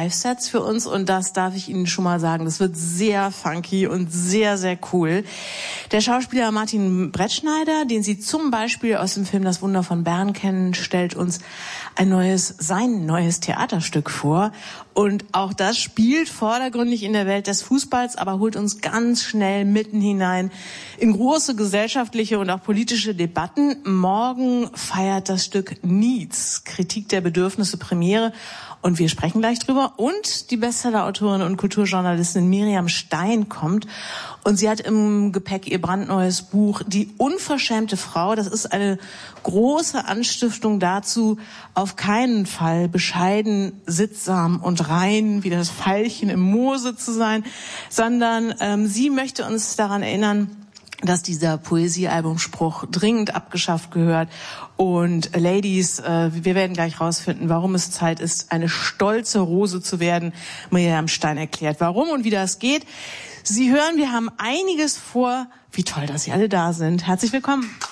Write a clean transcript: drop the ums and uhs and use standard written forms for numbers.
Live-Sets für uns und das darf ich Ihnen schon mal sagen. Das wird sehr funky und sehr, sehr cool. Der Schauspieler Martin Brettschneider, den Sie zum Beispiel aus dem Film Das Wunder von Bern kennen, stellt uns sein neues Theaterstück vor. Und auch das spielt vordergründig in der Welt des Fußballs, aber holt uns ganz schnell mitten hinein in große gesellschaftliche und auch politische Debatten. Morgen feiert das Stück Needs, Kritik der Bedürfnisse, Premiere. Und wir sprechen gleich drüber. Und die Bestseller-Autorin und Kulturjournalistin Miriam Stein kommt. Und sie hat im Gepäck ihr brandneues Buch Die unverschämte Frau. Das ist eine große Anstiftung dazu, auf keinen Fall bescheiden, sittsam und rein wie das Veilchen im Moose zu sein, sondern sie möchte uns daran erinnern, dass dieser Poesiealbumspruch dringend abgeschafft gehört. Und Ladies, wir werden gleich rausfinden, warum es Zeit ist, eine stolze Rose zu werden. Miriam Stein erklärt, warum und wie das geht. Sie hören, wir haben einiges vor. Wie toll, dass Sie alle da sind. Herzlich willkommen.